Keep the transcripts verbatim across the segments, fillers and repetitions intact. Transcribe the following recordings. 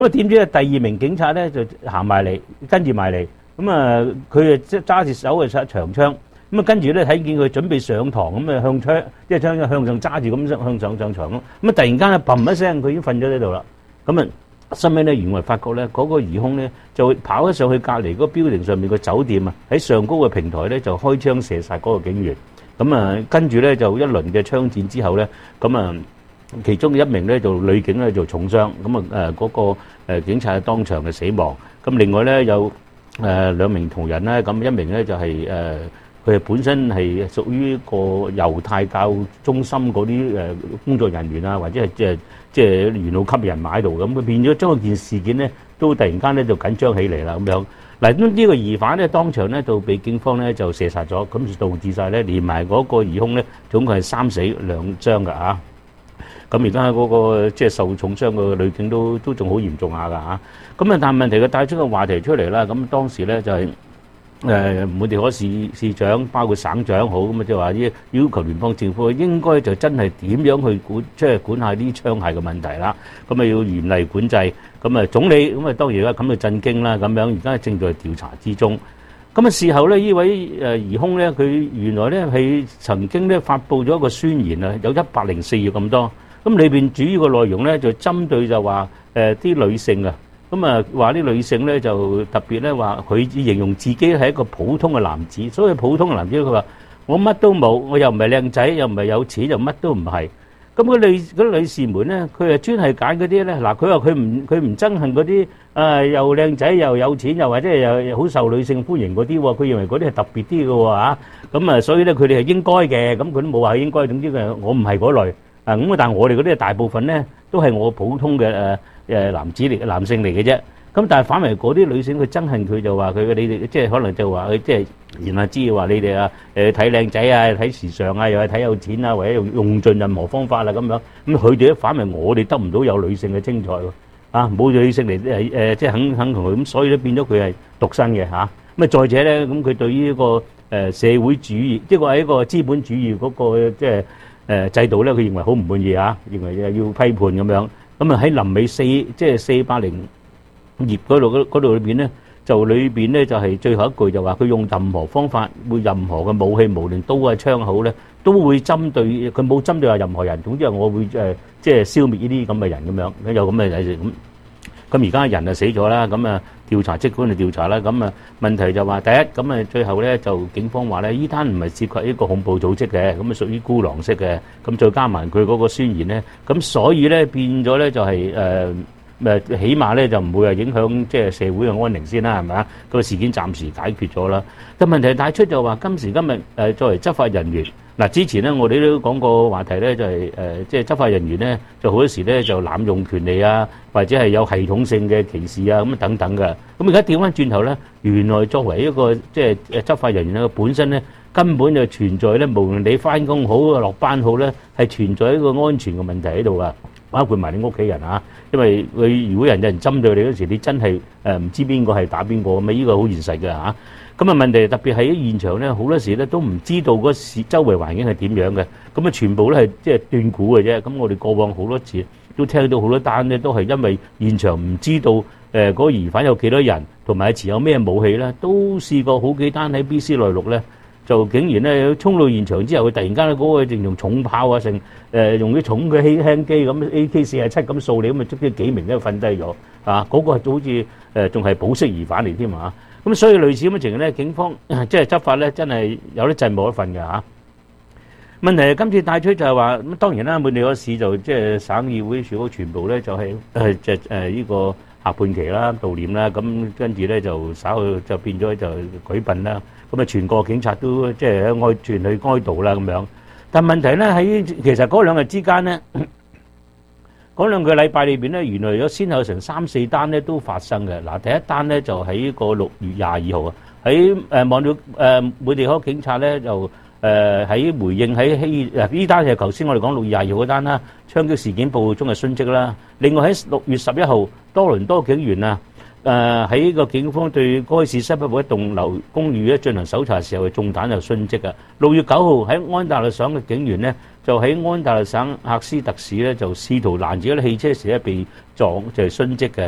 咁啊點知第二名警察咧就行埋嚟，跟住埋嚟，咁啊佢啊即係揸住手嘅長槍，咁啊跟住咧睇見佢準備上膛，咁啊向槍即係槍向上揸住咁向上上場咯。咁啊突然間咧砰一聲，佢已經瞓咗喺度啦。咁啊後尾咧原來發覺咧嗰個疑兇咧就跑咗上去隔離嗰個標亭上面個酒店啊，喺上高嘅平台咧就開槍射殺嗰個警員。咁啊跟住咧就一輪嘅槍戰之後咧，咁啊其中一名咧就女警咧就重傷，咁啊誒嗰個誒警察當場嘅死亡。咁另外咧有誒兩名同仁咧，咁一名咧就係誒佢係本身係屬於一個猶太教中心嗰啲誒工作人員啊，或者係即係即係元老級人馬喺度，咁佢變咗將件事件咧都突然間咧就緊張起嚟啦咁樣。嗱咁呢個疑犯咧當場咧就被警方咧就射殺咗，咁就導致曬咧連埋嗰個疑兇咧總共係三死兩傷㗎嚇。咁而家嗰個即係受重傷嘅女警都都仲好嚴重下㗎嚇。咁啊，但係問題佢帶出個話題出嚟啦。咁當時咧就係誒滿地可市市長，包括省長好咁啊，即係話要要求聯邦政府應該就真係點樣去管，即係管下啲槍械嘅問題啦。咁啊要嚴厲管制。咁啊總理咁啊當然啦，咁啊震驚啦咁樣，而家正在調查之中。咁啊事後咧，呢位誒疑兇咧，佢原來咧係曾經咧發布咗一個宣言啊，有一百零四頁咁多。咁裏邊主要嘅內容咧就針對就話誒啲女性啊，咁啊話啲女性咧就特別咧話佢形容自己係一個普通嘅男子，所謂普通嘅男子佢話我乜都冇，我又唔係靚仔，又唔係有錢，又乜都唔係。咁嗰女嗰啲女士們咧，佢係專係揀嗰啲咧，嗱佢話佢唔佢唔憎恨嗰啲誒又靚仔又有錢又或者又好受女性歡迎嗰啲喎，佢認為嗰啲係特別啲嘅喎嚇。咁啊所以咧佢哋係應該嘅，咁佢都冇話應該，總之佢我唔係嗰類。啊咁啊！但係我哋嗰啲大部分咧，都係我普通嘅誒誒男子嚟、男性嚟嘅啫。咁但係反為嗰啲女性，佢憎恨佢就話佢嘅你哋，即係可能就話佢即係言下之意話你哋啊誒睇靚仔啊、睇時尚啊，又係睇有錢啊，或者用用盡任何方法啦咁樣。咁佢哋咧反為我哋得唔到有女性嘅精彩喎。啊，冇女性嚟誒誒，即係肯肯同佢咁，所以咧變咗佢係獨身嘅嚇。咁啊再者咧，咁佢對於呢個誒社會主義，即係話一個資本主義嗰個即係。誒制度咧，佢認為好唔滿意啊，認為要批判咁樣。咁啊喺臨尾四即係四百零頁嗰度嗰嗰度裏邊咧，就裏邊咧就係最後一句就話佢用任何方法，會任何嘅武器，無論刀啊槍好咧，都會針對佢，冇針對話任何人。總之係我會誒即係消滅呢啲咁嘅人咁樣，有咁嘅嘢咁。咁而家人就死咗啦，咁啊調查職官就調查啦，咁啊問題就話第一，咁啊最後咧就警方話咧，依單唔係涉及一個恐怖組織嘅，咁啊屬於孤狼式嘅，咁再加埋佢嗰個宣言咧，咁所以咧變咗咧就係誒誒，起碼咧就唔會話影響即係社會嘅安寧先啦，係咪啊？個事件暫時解決咗啦。但問題帶出就話今時今日誒作為執法人員。嗱，之前咧我哋都講過話題咧，就係誒，即係執法人員咧，就好多時咧就濫用權利啊，或者係有系統性嘅歧視啊，咁等等嘅。咁而家調翻轉頭咧，原來作為一個即係誒執法人員咧，本身咧根本就存在咧，無論你翻工好落班好咧，係存在一個安全嘅問題喺度噶，包括埋你屋企人啊。因為佢如果人有人針對你嗰時，你真係誒唔知邊個係打邊個咁啊！呢個好現實嘅嚇。咁啊問題特別喺現場咧，好多時咧都唔知道嗰時周圍環境係點樣嘅，咁啊全部咧係即係斷估嘅啫。咁我哋過往好多次都聽到好多單咧，都係因為現場唔知道誒嗰個疑犯有幾多人，同埋持有咩武器咧，都試過好幾單喺 B C 內陸咧，就竟然咧衝到現場之後，佢突然間嗰個淨用重炮啊，成誒用啲重嘅輕輕機咁 A K 四十七咁掃你，咁啊捉啲幾名都瞓低咗啊！嗰個好似誒仲係保釋疑犯嚟添啊！咁所以類似咁嘅情形咧，警方即係執法咧，真係有啲掣冇得瞓嘅嚇。問題係今次帶出就係話，咁當然啦，滿地可市就即係省議會全部全部咧就係誒即係誒呢個下半旗啦、悼念啦，咁跟住咧就稍後就變咗就舉殯啦。咁啊，全國警察都即係哀團去哀悼啦咁樣。但問題咧喺其實嗰兩日之間咧。嗰兩個禮拜裏邊咧，原來有先後成三四單咧都發生嘅。嗱，第一單咧就喺個六月廿二號啊，喺誒望到誒滿地可警察咧就誒喺回應喺希誒呢單係頭先我哋講六月廿二號嗰單啦，槍擊事件報告中嘅殉職啦。另外喺六月十一號，多倫多警員啊誒喺個警方對該市西北部一棟樓公寓咧進行搜查時候，中彈就殉職啊。六月九號喺安大略省嘅警員咧。就喺安大略省赫斯特市咧，就試圖攔住啲汽車時咧被撞，就係殉職嘅。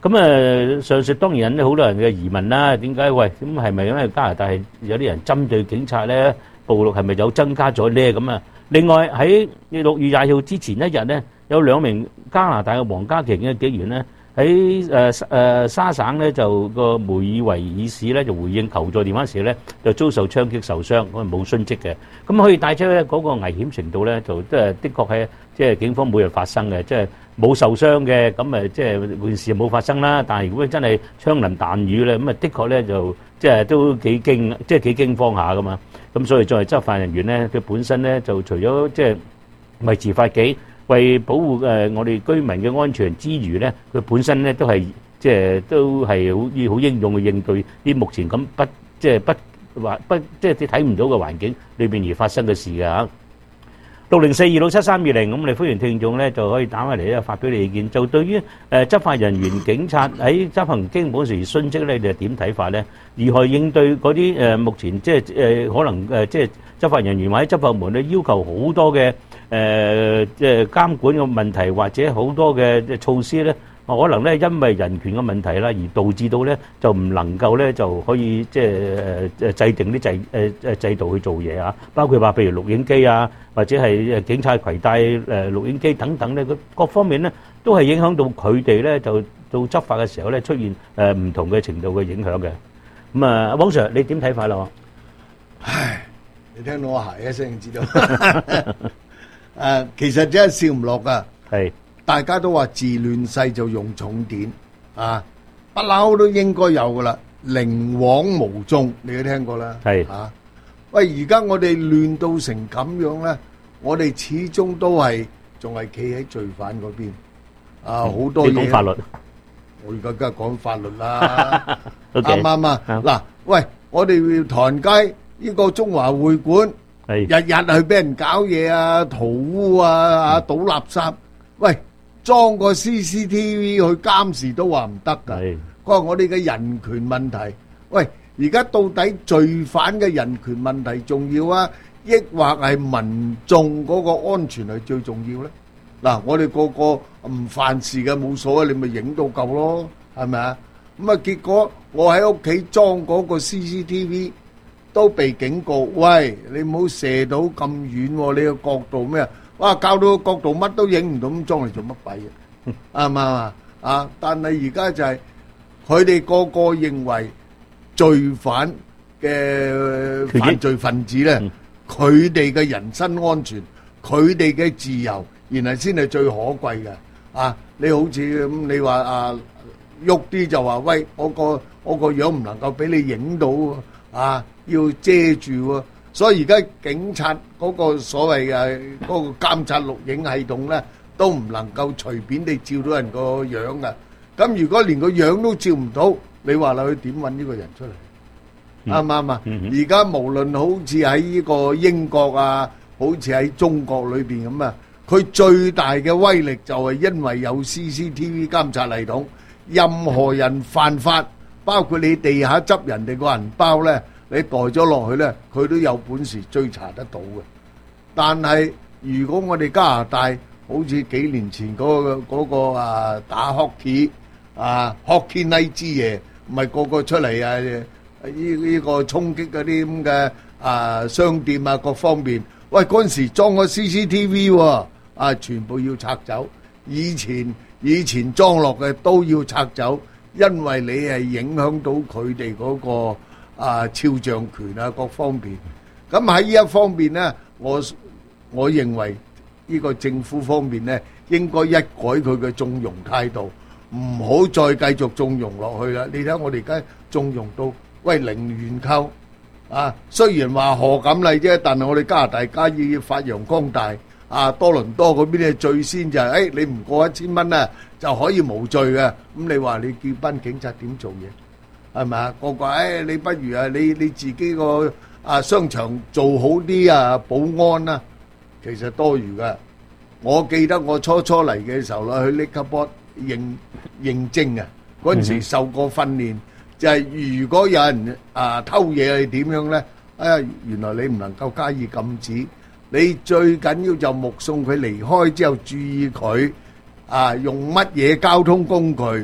咁誒上述當然引起好多人嘅疑問啦。點解？喂，咁係咪因為加拿大係有啲人針對警察咧，暴力係咪有增加咗咧？咁啊，另外喺六月廿號之前一日咧，有兩名加拿大嘅皇家騎警嘅警員咧，喺誒誒沙省咧就個梅爾維爾市咧就回應求助電話時咧就遭受槍擊受傷，咁冇殉職嘅。咁可以帶出咧嗰個危險程度咧，就即係的確係即係警方每日發生嘅，即係冇受傷嘅，咁誒即係件事冇發生啦。但係如果真係槍林彈雨咧，咁啊的確咧就即係都幾驚，即係幾驚慌下噶嘛。咁所以作為執法人員咧，佢本身咧就除咗即係維持法紀，為保護誒我哋居民嘅安全之餘咧，佢本身咧都係即係都係好好英勇去應對啲目前咁不即係不話不即係你睇唔到嘅環境裏邊而發生嘅事嘅嚇。六零四二六七三二零，咁我哋歡迎聽眾咧就可以打翻嚟咧發表你意見。就對於誒執法人員警察喺執行經本時殉職咧，你係點睇法咧？如何應對嗰啲誒目前即係誒可能誒即係執法人員或者執法部門咧要求好多嘅誒即係監管嘅問題，或者好多嘅措施咧，可能咧因為人權嘅問題啦，而導致到咧就唔能夠咧就可以即係誒誒制定啲制誒誒制度去做嘢啊，包括話譬如錄影機啊，或者係誒警察攜帶誒錄影機等等咧，佢各方面咧都係影響到佢哋咧就到執法嘅時候咧出現誒唔同嘅程度嘅影響嘅。咁啊，汪 Sir 你點睇法咯？ 唉，你聽到我鞋一聲知道。誒，其實真係笑唔落噶。係。大家都話治亂世就用重典啊，不嬲都應該有噶啦，寧枉毋縱，你都聽過啦。係啊，喂，而家我哋亂到成咁樣咧，我哋始終都係仲係企喺罪犯嗰邊啊，好多嘢。你講法律，我而家梗係講法律啦，啱唔啱啊？嗱，喂，我哋唐人街呢個中華會館，日日去俾人搞嘢啊，塗污啊，啊，倒垃圾，喂。裝個 C C T V 去監視都話唔得噶，佢話我哋嘅人權問題。喂，而家到底罪犯嘅人權問題重要啊，抑或係民眾嗰個安全係最重要咧？嗱，我哋個個唔犯事嘅冇所謂，你咪影到夠咯，係咪啊？咁啊，結果我喺屋企裝嗰個 C C T V 都被警告，喂，你唔好射到咁遠喎，你個角度咩啊？哇！教到個角度乜都影唔到，咁裝嚟做乜鬼啊？啱唔啱啊？啊！但係而家就係佢哋個個認為罪犯嘅犯罪分子咧，佢哋嘅人身安全、佢哋嘅自由，原來先係最可貴嘅。啊！你好似咁，你話啊喐啲就話喂，我個我個樣唔能夠俾你影到啊，要遮住喎。所以而家警察嗰個所謂嘅嗰個監察錄影系統咧，都唔能夠隨便地照到人個樣嘅。咁如果連個樣都照唔到，你話啦，佢點揾呢個人出嚟？啱唔啱啊？而家無論好似喺呢個英國啊，好似喺中國裏邊咁啊，佢最大嘅威力就係因為有 C C T V 監察系統，任何人犯法，包括你地下執人哋個銀包咧。你袋咗落去咧，佢都有本事追查得到嘅。但係如果我哋加拿大好似幾年前嗰個嗰個啊打 hockey 啊 hockey night 之夜，唔係個個出嚟啊呢呢個衝擊嗰啲咁嘅啊商店啊各方面，喂嗰陣時裝個 C C T V 喎，啊全部要拆走。以前以前裝落嘅都要拆走，因為你係影響到佢哋嗰個。啊，肖像權啊，各方面。咁喺呢一方面咧，我我認為呢個政府方面咧，應該一改佢嘅縱容態度，唔好再繼續縱容落去啦。你睇我哋而家縱容到，喂零元購啊，雖然話賀錦麗啫，但係我哋加拿大家要發揚光大。啊，多倫多嗰邊咧最先就係，誒你唔過一千蚊咧就可以無罪嘅。咁你話你叫班警察點做嘢？係咪啊？個個誒，你不如啊，你你自己個啊商場做好啲啊，保安啊，其實多餘噶。我記得我初初嚟嘅時候啦，去 Liquor Board 認認證啊，嗰陣時受過訓練，就係如果有人啊偷嘢係點樣咧？啊，原來你唔能夠加以禁止，你最緊要就目送佢離開之後，注意佢啊用乜嘢交通工具。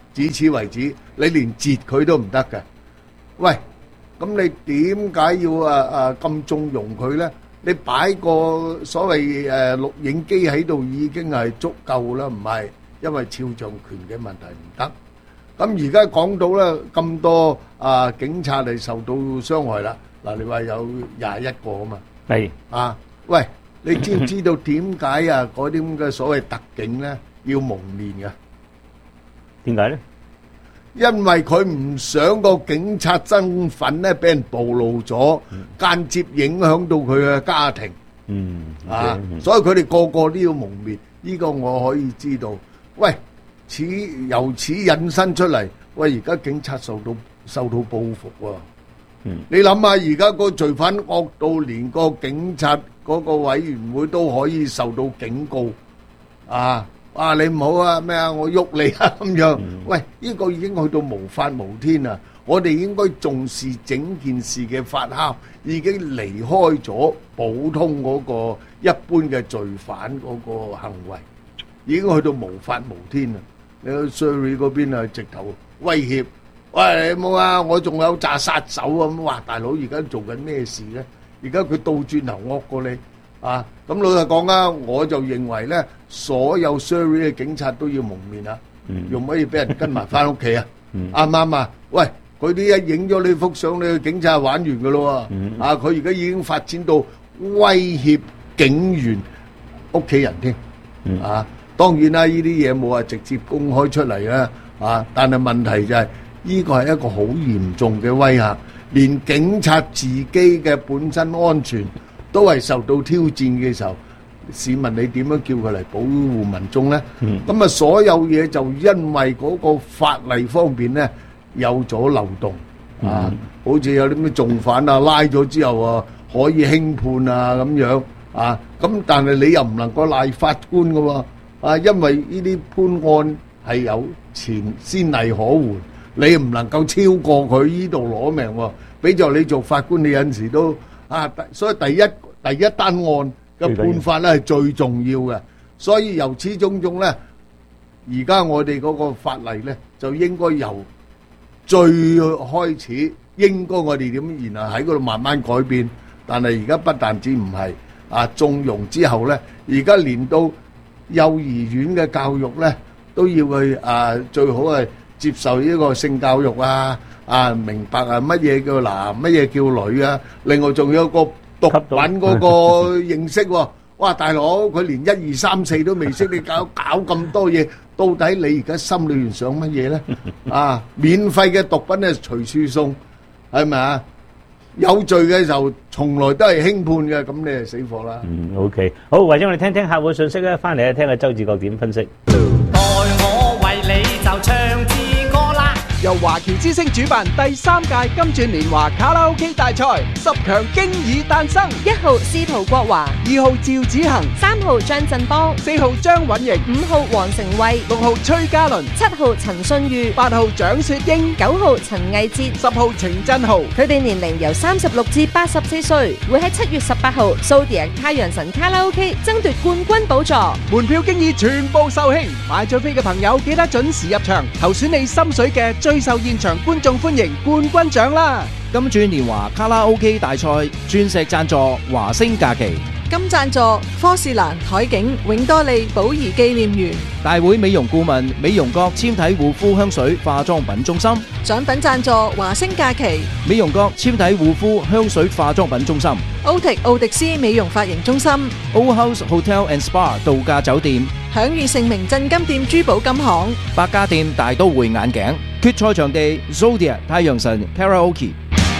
只此為止，你連截佢都唔得嘅。喂，咁你點解要啊啊咁縱容佢咧？你擺個所謂誒錄影機喺度已經係足夠啦，唔係因為肖像權嘅問題唔得。咁而家講到咧咁多啊警察係受到傷害啦，嗱你話有廿一個啊嘛， 係啊，喂，你知唔知道點解啊嗰啲咁嘅所謂特警咧要蒙面嘅？ 點解咧？ 因為佢唔想個警察身份咧俾人暴露咗，間接影響到佢嘅家庭。 嗯， 啊，所以佢哋個個都要蒙面。呢個我可以知道。喂，此由此引申出嚟，喂，而家警察受到受到報復喎。 嗯， 你諗下，而家個罪犯惡到連個警察嗰個委員會都可以受到警告。啊！啊！你唔好啊咩啊！我喐你啊咁樣。 嗯、 喂，呢、這個已經去到無法無天啦！我哋應該重視整件事嘅發酵，已經離開咗普通嗰個一般嘅罪犯嗰個行為，已經去到無法無天啦！你去 Surrey 嗰邊啊，直頭威脅，喂，你冇啊！我仲有紮殺手啊咁，哇！大佬而家做緊咩事咧？而家佢倒轉頭惡過你。啊，咁老實講啊，我就認為咧，所有 Surrey 嘅警察都要蒙面啊，用乜嘢俾人跟埋翻屋企啊？啱唔啱啊？喂，佢啲一影咗你幅相，你去警察玩完噶咯喎！啊，佢而家已經發展到威脅警員屋企人添。啊，當然啦，呢啲嘢冇話直接公開出嚟啦。啊，但係問題就係呢個係一個好嚴重嘅威嚇，連警察自己嘅本身安全都係受到挑戰嘅時候，市民你點樣叫佢嚟保護民眾咧？咁啊，所有嘢就因為嗰個法例方面咧有咗漏洞啊，好似有啲咩重犯啊，拉咗之後啊可以輕判啊咁樣啊，咁但係你又唔能夠賴法官㗎喎啊，因為呢啲判案係有前先例可援，你唔能夠超過佢呢度攞命喎。比作你做法官，你有陣時都啊，所以第一第一單案嘅判法咧係最重要嘅，所以由此種種咧，而家我哋嗰個法例咧就應該由最開始，應該我哋點，然後喺嗰度慢慢改變。但係而家不但止唔係啊縱容之後咧，而家連到幼兒園嘅教育咧都要去啊，最好係接受呢個性教育啊。啊，明白啊！乜嘢叫男，乜嘢叫女啊？另外仲有個毒品嗰個認識喎。哇，大佬佢連一二三四都未識，你搞搞咁多嘢，到底你而家心裏邊想乜嘢咧？啊，免費嘅毒品咧隨處送，係咪啊？有罪嘅時候從來都係輕判嘅，咁你係死火啦。 嗯 ，OK， 好，或者我哋聽聽客戶信息咧，翻嚟咧聽下周志國點分析。 代我為你就唱支歌啦。 由華僑之星主辦第三屆金鑽年華卡拉 OK 大賽，十強經已誕生。 一號司徒國華， 二號趙子恒， 三號張振邦， 四號張允瑩， 五號黃成慧， 六號崔嘉倫， 七號陳信裕， 八號蔣雪英， 九號陳藝哲， 十號程振豪。 佢哋年齡由三十六至八十四歲，會喺七月十八號蘇迪亞太陽神卡拉 OK 爭奪冠軍寶座。 門票經已全部售罄，買咗飛嘅朋友記得準時入場，投選你心水嘅最受現場觀眾歡迎冠軍獎啦！ 金鑽年華卡拉 OK 大賽鑽石贊助華星假期， 金贊助科士蘭海景永多利寶儀紀念園， 大會美容顧問美容閣纖體護膚香水化妝品中心， 獎品贊助華星假期美容閣纖體護膚香水化妝品中心， 歐迪奧迪斯美容髮型中心 ，O House Hotel and Spa 度假酒店， 享譽盛名鎮金店珠寶金行， 百家店大都會眼鏡，決賽場地 Zodiac 太陽神 Karaoke，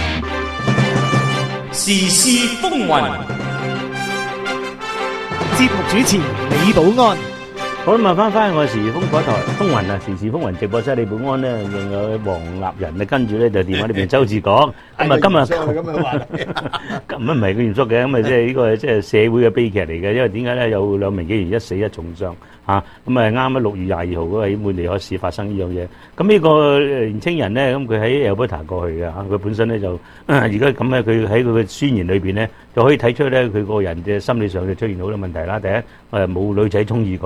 時事風雲。 節目主持李寶安。 好啦，問翻翻我時事風嗰台風雲啊，時事風雲直播室李寶安咧，仲有黃立仁啊，跟住咧就電話呢邊周志國。咁啊，今日咁樣話， 咁唔係佢嚴肅嘅，咁啊即係呢個即係社會嘅悲劇嚟嘅，因為點解咧有兩名警員一死一重傷嚇，咁啊啱啱六月廿二號嗰個喺滿地可市發生呢樣嘢。咁呢個年青人咧，咁佢喺 Alberta 過去嘅嚇，佢本身咧就而家咁咧，佢喺佢嘅宣言裏邊咧就可以睇出咧佢個人嘅心理上就出現好多問題啦。第一誒冇女仔中意佢。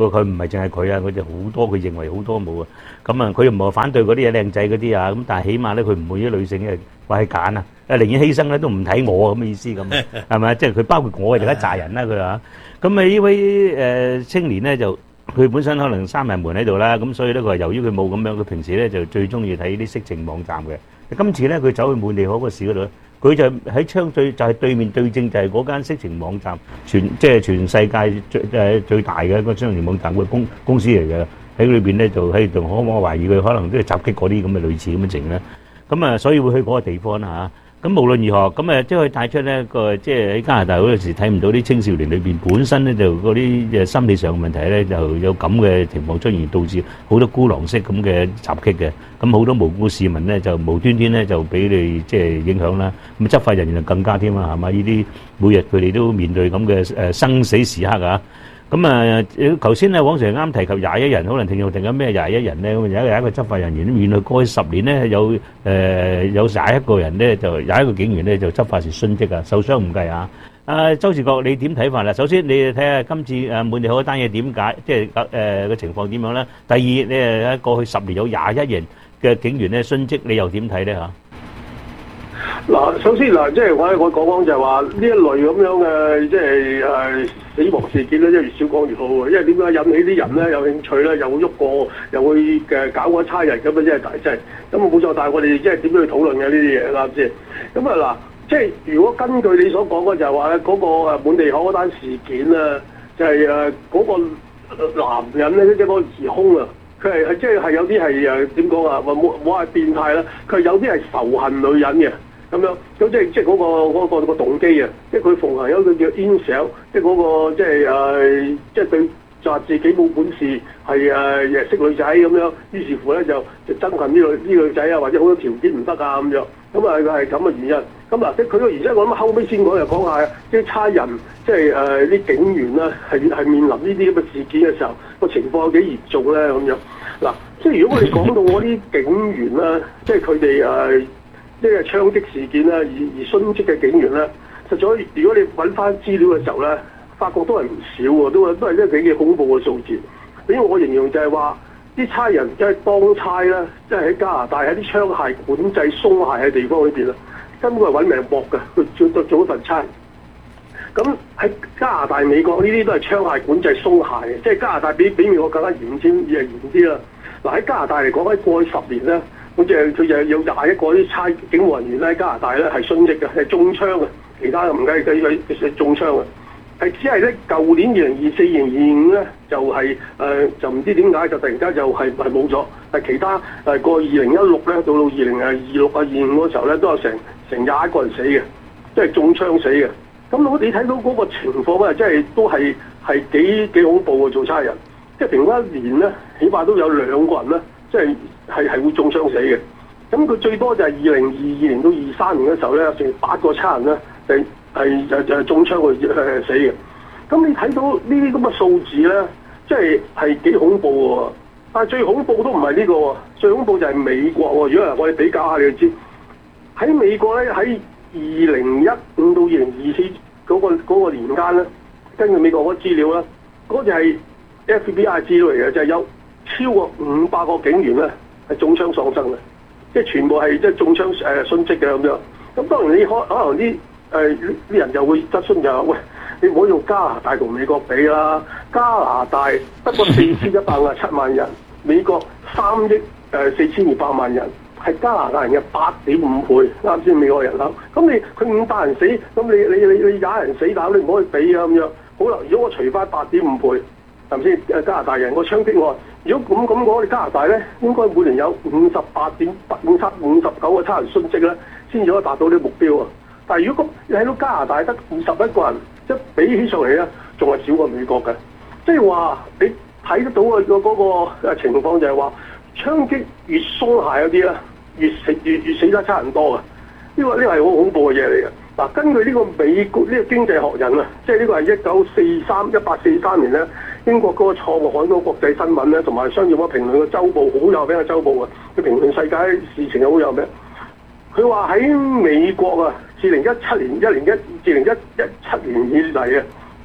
佢佢唔係淨係佢啊，佢就好多，佢認為好多冇啊。咁啊，佢又唔係反對嗰啲嘢靚仔嗰啲啊，咁但係起碼咧，佢唔會啲女性嘅話係揀啊，誒寧願犧牲咧都唔睇我咁嘅意思咁，係咪？即係佢包括我哋而家紮人啦，佢話。咁啊呢位誒青年咧就佢本身可能閂埋門喺度啦，咁所以咧佢話由於佢冇咁樣，佢平時咧就最中意睇啲色情網站嘅。今次咧佢走去滿地可個市嗰度咧，佢就喺窗對就係對面對正就係嗰間色情網站，全即係全世界最誒最大嘅一個色情網站嘅公公司嚟嘅。喺裏邊咧就喺度，可唔可懷疑佢可能都係襲擊嗰啲咁嘅類似咁嘅情咧？咁啊，所以會去嗰個地方啦嚇。咁無論如何，咁誒即係帶出咧個即係喺加拿大嗰陣時睇唔到啲青少年裏邊本身咧就嗰啲誒心理上嘅問題咧，就有咁嘅情況出現，導致好多孤狼式咁嘅襲擊嘅。咁好多無辜市民咧就無端端咧就俾你即係影響啦。咁執法人員就更加添啦，係嘛？呢啲每日佢哋都面對咁嘅誒生死時刻啊！咁啊，頭先咧，黃 Sir 啱提及廿一人，可能聽眾突然間咩廿一人咧？咁有有一個執法人員，原來過去十年咧有誒有廿一個人咧，就廿一個警員咧就執法時殉職啊，受傷唔計啊！啊，周志國，你點睇法啦？首先，你睇下今次誒滿地可單嘢點解，即係誒個情況點樣咧？第二，你誒喺過去十年有廿一人嘅警員咧殉職，你又點睇咧嚇？ 嗱，首先嗱，即係我我講講就係話呢一類咁樣嘅即係誒死亡事件咧，即係越少講越好嘅，因為點解引起啲人咧有興趣咧，又會喐過，又會嘅搞嗰差人咁啊，即係大劑。咁啊冇錯，但係我哋即係點樣去討論嘅呢啲嘢啱先？咁啊嗱，即係如果根據你所講嘅就係話咧，嗰個誒滿地可嗰單事件啊，就係誒嗰個男人咧，即係嗰個疑兇啊。佢係係即係係有啲係誒點講啊？冇冇話變態啦，佢係有啲係仇恨女人嘅咁樣，咁即係即係嗰個嗰個個動機啊！即係佢奉行有一個叫 incel，即係嗰個即係誒即係對就話自己冇本事係誒誒識女仔咁樣，於是乎咧就就憎恨呢女呢女仔啊，或者好多條件唔得啊咁樣，咁啊係咁嘅原因。咁嗱，即係佢個原因，我諗後尾先講又講下，即係差人即係誒啲警員啦，係係面臨呢啲咁嘅事件嘅時候，個情況有幾嚴重咧咁樣。嗱，即係如果我哋講到我啲警員啦，即係佢哋誒，即係槍擊事件啦，而而殉職嘅警員咧，實在如果你揾翻資料嘅時候咧，發覺都係唔少喎，都都係一幾幾恐怖嘅數字。因為我形容就係話，啲差人即係當差啦，即係喺加拿大喺啲槍械管制鬆懈嘅地方裏邊啦，根本係揾命搏嘅，佢做做做一份差。咁喺加拿大、美國呢啲都係槍械管制鬆懈嘅，即係加拿大比比美國更加嚴先，而係嚴啲啦。嗱喺加拿大嚟講，喺過去十年咧，好似係佢就有廿一個啲差警務人員咧，喺加拿大咧係殉職嘅，係中槍嘅，其他唔計計計係中槍嘅，係只係咧舊年二零二四、二零二五咧就係、是、誒、呃、就唔知點解就突然間就係係冇咗，係其他誒過二零一六咧到到二零誒二六啊二五嗰時候咧都有成成廿一個人死嘅，即係中槍死嘅。咁我哋睇到嗰個情況咧，即係都係係幾幾恐怖嘅做差人，即係平均一年咧，起碼都有兩個人咧，即係係係會中槍死嘅。咁佢最多就係二零二二年到二三年嘅時候咧，成八個差人咧，就係就就係中槍去誒死嘅。咁你睇到呢啲咁嘅數字咧，即係係幾恐怖喎。但係最恐怖都唔係呢個喎，最恐怖就係美國喎。如果我哋比較下，你就知喺美國咧喺二零一五到二零二四嗰個嗰個年間咧，根據美國嗰個資料咧，嗰就係 F B I 資料嚟嘅，就係有超過五百個警員咧係中槍喪生嘅，即係全部係即係中槍誒殉職嘅咁樣。咁當然你可可能啲誒啲人就會質詢就話：喂，你唔好用加拿大同美國比啦，加拿大得個四千一百五十七萬人，美國三億誒四千二百萬人。係加拿大人嘅八點五倍，啱先美國人口。咁你佢五百人死，咁你你你你廿人死，但你唔可以比啊咁樣。好啦，如果我除翻八點五倍，係咪先？誒加拿大人個槍擊案，如果咁咁講，我哋加拿大咧應該每年有五十八點五七五十九個差人殉職咧，先至可以達到呢個目標啊。但係如果你睇到加拿大得二十一個人，即係比起上嚟咧，仲係少過美國嘅。即係話你睇得到嘅嗰個誒情況就係話，槍擊越鬆懈嗰啲咧。越死越越死得差人多啊！呢、這個呢、這個係好恐怖嘅嘢嚟嘅。嗱，根據呢個美國呢、這個經濟學人啊，即係呢個係一九四三一八四三年咧，英國嗰個創刊嗰個國際新聞咧，同埋商業嗰個評論嘅週報好有名嘅週報啊，佢評論世界事情又好有名。佢話喺美國啊，自零一七年一零一至零一一七年以嚟啊，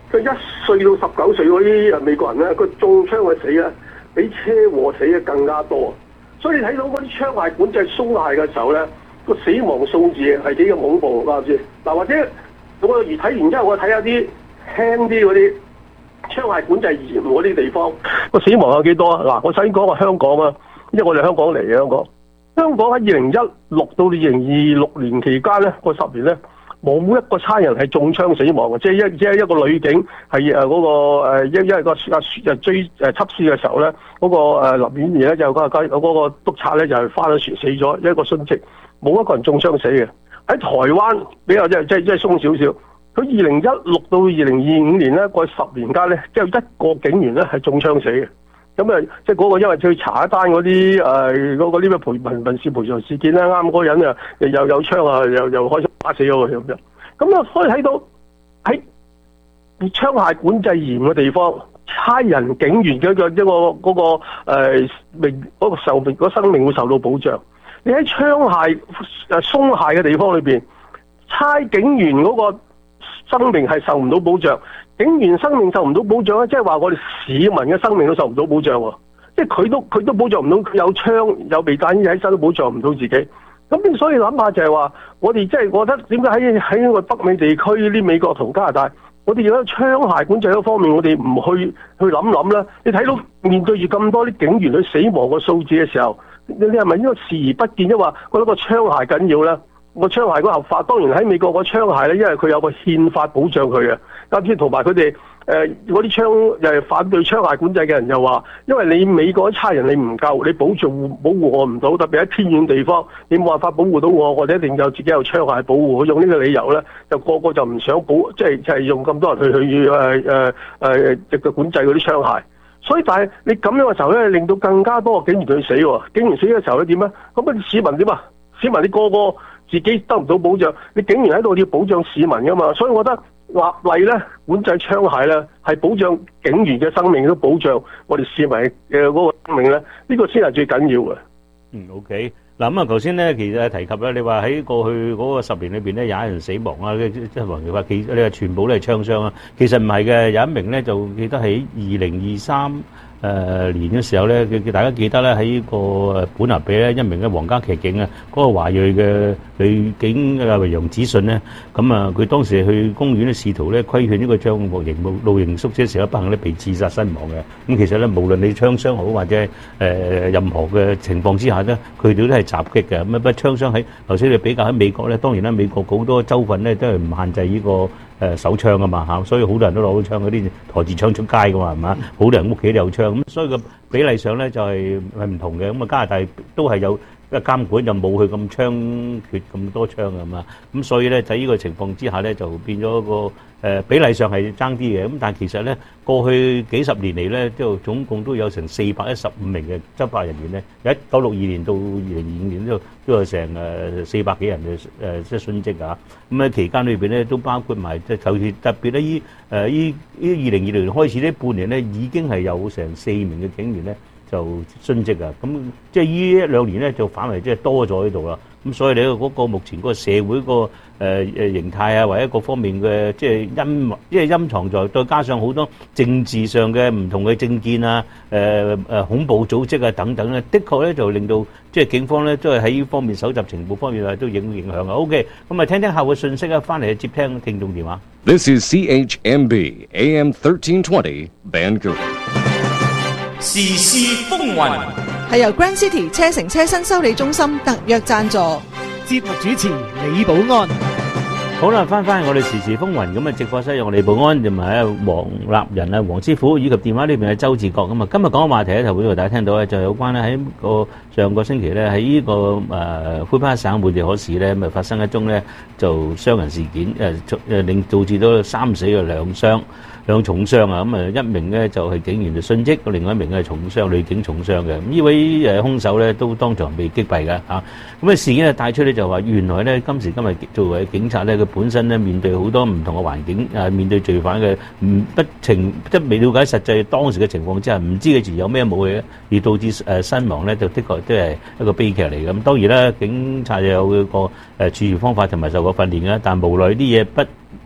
佢一歲到十九歲嗰啲誒美國人咧，個中槍嘅死咧，比車禍死嘅更加多。所以你睇到嗰啲槍械管制鬆懈嘅時候咧，個死亡數字係幾咁恐怖，啱唔啱？嗱，或者我而睇完之後，我睇下啲輕啲嗰啲槍械管制嚴嗰啲地方，個死亡有幾多啊？嗱，我首先講個香港啊，因為我哋香港嚟嘅香港。香港喺二零一六到二零二六年期間咧，個十年咧，冇一個差人係中槍死亡嘅，即係一即係一個女警係誒嗰個誒，因因為個阿誒追誒緝私嘅時候咧，嗰、那個誒林婉儀咧就個嗰個督察咧就係翻咗船死咗，一個殉職，冇一個人中槍死嘅。喺台灣比較即係即係即係鬆少少，佢二零一六到二零二五年咧，過去十年間咧，即係一個警員咧係中槍死嘅。咁啊，即係嗰個因為去查一單嗰啲誒嗰個啲咩賠民民事賠償事件咧，啱嗰個人啊又有有槍啊，又又開槍打死咗佢咁樣。咁啊，可以睇到喺槍械管制嚴嘅地方，差人警員嘅一個一個嗰個誒命嗰個壽命嗰生命會受到保障。你喺槍械誒鬆懈嘅地方裏邊，差警員嗰個生命係受唔到保障。警員生命受唔到保障咧，即係話我哋市民嘅生命都受唔到保障喎。即係佢都佢都保障唔到，佢有槍有避彈衣喺身都保障唔到自己。咁所以諗下就係話，我哋即係覺得點解喺喺個北美地區啲美國同加拿大，我哋而家槍械管制嗰方面，我哋唔去去諗諗咧？你睇到面對住咁多啲警員去死亡個數字嘅時候，你你係咪應該視而不見，即係話覺得個槍械緊要咧？個槍械嗰合法，當然喺美國個槍械咧，因為佢有個憲法保障佢嘅。啱先同埋佢哋誒嗰啲槍又係反對槍械管制嘅人又話，因為你美國啲差人你唔夠，你保障保護我唔到，特別喺偏遠地方，你冇辦法保護到我，我哋一定有自己有槍械保護。佢用呢個理由咧，就個個就唔想保，即係就係用咁多人去去誒誒誒直嘅管制嗰啲槍械。所以但係你咁樣嘅時候咧，令到更加多嘅警員去死喎。警員死嘅時候咧點咧？咁啊市民點啊？市民你個個自己得唔到保障，你警員喺度要保障市民噶嘛，所以我覺得立例咧管制槍械咧係保障警員嘅生命，都保障我哋市民嘅嗰個生命咧，呢、這個先係最緊要嘅。 嗯 ，OK。嗱咁啊，頭先咧其實提及咧，你話喺過去嗰個十年裏邊咧，有一人死亡啊，即係黃奇發，其你話全部都係槍傷啊，其實唔係嘅，有一名咧就記得喺二零二三誒年嘅時候咧，佢大家記得咧喺個本拿比咧，一名嘅皇家騎警啊，嗰個華裔嘅女警啊楊子信咧，咁啊佢當時去公園咧試圖咧規勸呢個帳幕營露露營宿舍時候，不幸咧被刺殺身亡嘅。咁其實咧，無論你槍傷好或者誒任何嘅情況之下咧，佢哋都係襲擊嘅。咁啊，不過槍傷喺頭先你比較喺美國咧，當然啦，美國好多州份咧都係唔限制呢個。誒手槍啊嘛嚇，所以好多人都攞到槍，嗰啲抬住槍出街噶嘛，係嘛？好多人屋企都有槍，咁所以個比例上咧就係係唔同嘅。咁啊加拿大都係有一個監管，就冇佢咁槍決咁多槍啊嘛。咁所以咧喺呢個情況之下咧，就變咗個誒比例上係爭啲嘅。咁但係其實咧過去幾十年嚟咧，都總共都有成四百一十五名嘅執法人員咧，由一九六二年到二零二五年都都有成誒四百幾人嘅誒即係殉職啊。咁喺期間裏邊咧都包括埋。即係就係特別咧，依誒依依二零二零年開始呢半年咧，已經係有成四名嘅警員咧就殉職啊！咁即係依一兩年咧就反為即係多咗喺度啦。咁所以你嗰個目前嗰個社會個誒誒形態啊，或者各方面嘅即係陰，即係陰藏在，再加上好多政治上嘅唔同嘅政見啊，誒誒恐怖組織啊等等咧，的確咧就令到即係警方咧都係喺呢方面搜集情報方面啊，都影影響啊。OK，咁啊聽聽客戶信息啊，翻嚟接聽聽眾電話。 This is C H M B A M thirteen twenty Vancouver。 時事風雲係由 Grand City 車城車新修理中心特約贊助。 節目主持李寶安。 好啦，翻返我哋時事風雲咁啊，直播室有我李寶安同埋啊黃立仁啊黃師傅，以及電話呢邊係周志國咁啊。今日講嘅話題咧，頭先大家聽到咧，就有關咧喺個上個星期咧喺呢個誒魁北克省梅地可市咧，咪發生一宗咧就傷人事件，誒誒令導致到三死嘅兩傷。兩重傷啊！咁啊，一名咧就係警員就殉職，另外一名咧係重傷，女警重傷嘅。咁呢位誒兇手咧都當場被擊斃嘅嚇。咁啊事件啊帶出咧就話，原來咧今時今日作為警察咧，佢本身咧面對好多唔同嘅環境，誒面對罪犯嘅唔不情，即係未了解實際當時嘅情況之下，唔知佢自己有咩武器，而導致誒身亡咧，就的確都係一個悲劇嚟嘅。咁當然啦，警察有個誒處事方法同埋受過訓練嘅，但無奈啲嘢不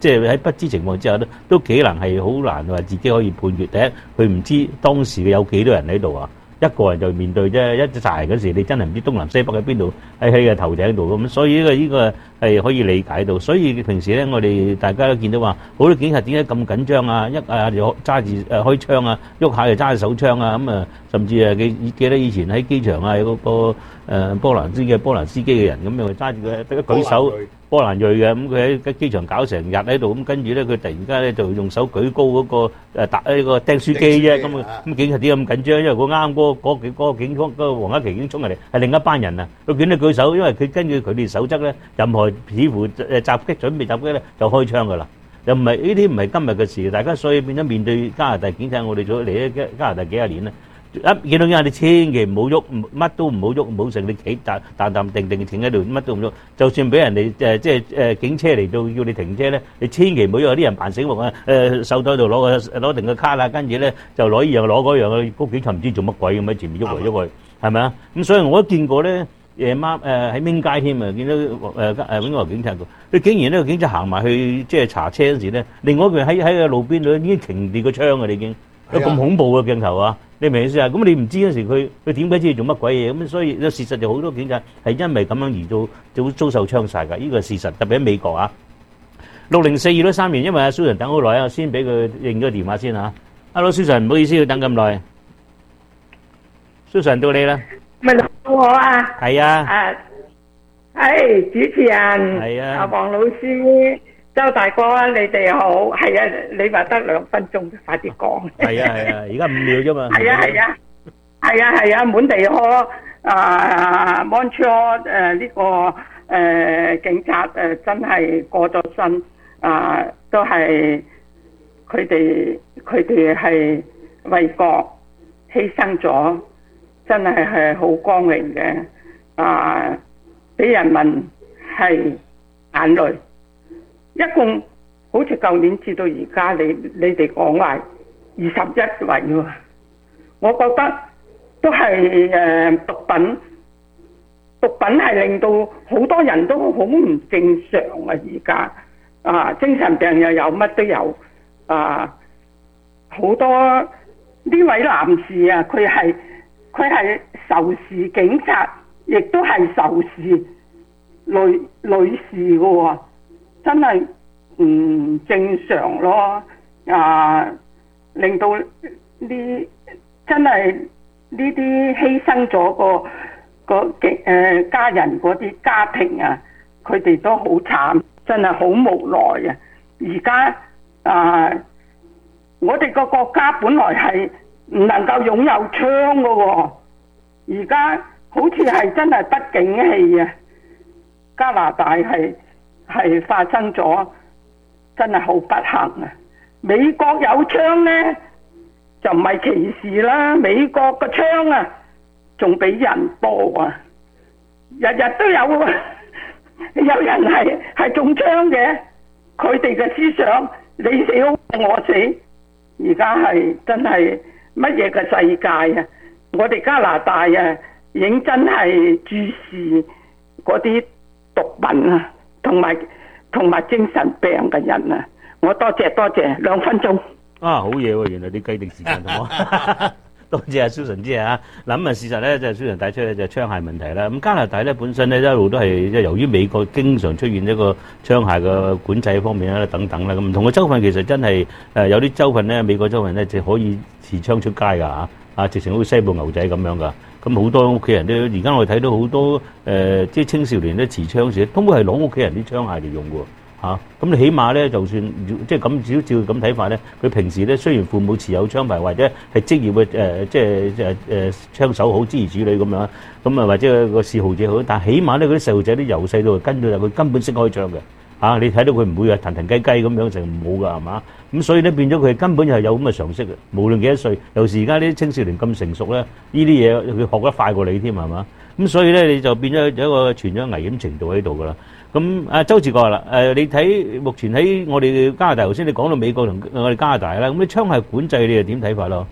即係喺不知情況之下都都幾難係好難話自己可以判決。第一，佢唔知當時有幾多人喺度啊。一個人就面對啫，一扎人嗰時你真係唔知東南西北喺邊度，喺喺個頭頂度咁，所以呢個呢個係可以理解到。所以平時咧，我哋大家都見到話，好多警察點解咁緊張啊？一啊就揸住誒開槍啊，喐下就揸住手槍啊，咁啊，甚至誒記記得以前喺機場啊，有嗰個誒波蘭司嘅波蘭司機嘅人咁樣揸住佢一舉手。波蘭裔嘅，咁佢喺機場搞成日喺度，咁跟住咧佢突然間咧就用手舉高嗰個誒搭呢個釘書機啫，咁啊咁警察點解咁緊張？因為佢啱嗰嗰幾嗰個警方嗰個黃家麒已經衝入嚟，係另一班人啊！佢見到舉手，因為佢根據佢哋守則咧，任何似乎誒襲擊準備襲擊咧就開槍噶啦，又唔係呢啲唔係今日嘅事，大家所以變咗面對加拿大警察，我哋做嚟咗加加拿大幾廿年啦。一見到人，你千祈唔好喐，乜都唔好喐，唔好成你企淡淡淡定定停喺度，乜都唔喐。就算俾人哋誒即係誒警車嚟到要你停車咧，你千祈唔好有啲人扮醒目啊！誒手袋度攞個攞定個卡啦，跟住咧就攞依樣攞嗰樣嘅，嗰警察唔知做乜鬼咁喺前面喐嚟喐去，係咪啊？咁所以我都見過咧，夜晚誒喺明街添啊，見到誒誒邊個警察佢竟然呢個警察行埋去即係查車嗰時咧，另外一個人喺喺個路邊度已經停住個槍啊！你已經有咁恐怖嘅鏡頭啊！你明唔明意思啊？咁你唔知嗰時佢佢點解知做乜鬼嘢咁？所以事實就好多警察係因為咁樣而遭遭遭受槍殺㗎。呢個係事實，特別喺美國啊。六零四二都三年，因為阿 Susan 等好耐啊，先俾佢認咗電話先嚇。Hello Susan，唔好意思要等咁耐。Susan 到你啦。 咪到我啊？ 係啊。 啊，係主持人。 係啊。 阿黃老師。周大哥，你哋好，係啊，你話得兩分鐘，快啲講。 係啊係啊，而家五秒啫嘛。 係啊係啊，係啊係啊，滿地可啊 Montreal 誒呢個誒警察誒真係過咗身啊，都係佢哋佢哋係為國犧牲咗，真係係好光榮嘅啊！俾人民係眼淚。一共好似舊年至到而家，你你哋講話二十一位喎，我覺得都係誒毒品，毒品係令到好多人都好唔正常啊！而家啊，精神病又有，乜都有啊，好多呢位男士啊，佢係佢係仇視警察，亦都係仇視女女士嘅喎。真係唔正常咯，啊！令到呢真係呢啲犧牲咗個個嘅誒家人嗰啲家庭啊，佢哋都好慘，真係好無奈啊！而家啊，我哋個國家本來係唔能夠擁有槍嘅喎，而家好似係真係不景氣啊！加拿大係。係發生咗，真係好不幸啊！美國有槍呢，就唔係歧視啦。美國嘅槍啊，仲比人多啊！日日都有，有人係係中槍嘅。佢哋嘅思想，你死我死。而家係真係乜嘢嘅世界啊！我哋加拿大啊，認真係注視嗰啲毒品啊！同埋同埋精神病嘅人啊！我多謝多謝兩分鐘。 啊，好嘢喎！原來你計定時間同我，多謝阿 Susan 姐啊！嗱咁啊，事實咧就係 Susan帶出咧就槍械問題啦。咁加拿大咧本身咧一路都係即係由於美國經常出現一個槍械嘅管制方面啦等等啦，咁唔同嘅州份其實真係誒有啲州份咧，美國州份咧就可以持槍出街㗎嚇，啊直情好似西部牛仔咁樣㗎。咁好多屋企人都，而家我哋睇到好多誒，即、呃、係青少年咧持槍時，都會係攞屋企人啲槍械嚟用嘅喎，咁、啊、你起碼咧，就算即係咁，只要照咁睇法咧，佢平時咧雖然父母持有槍牌或者係職業嘅誒、呃，即係誒誒槍手好，諸如此類咁樣，咁啊或者個嗜好者好，但係起碼咧嗰啲細路仔啲由細到跟到佢根本識開槍嘅。啊！你睇到佢唔會啊騰騰雞雞咁樣就冇㗎係嘛？咁所以咧變咗佢根本就係有咁嘅常識嘅，無論幾多歲，尤其是而家啲青少年咁成熟咧，呢啲嘢佢學得快過你添係嘛？咁所以咧你就變咗有一個存咗危險程度喺度㗎啦。咁啊周志國啦，誒你睇目前喺我哋加拿大頭先你講到美國同我哋加拿大啦，咁啲槍械管制你又點睇法咯？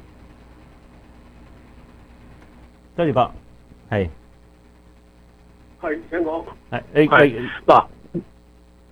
周志國係係請講。 係你係嗱。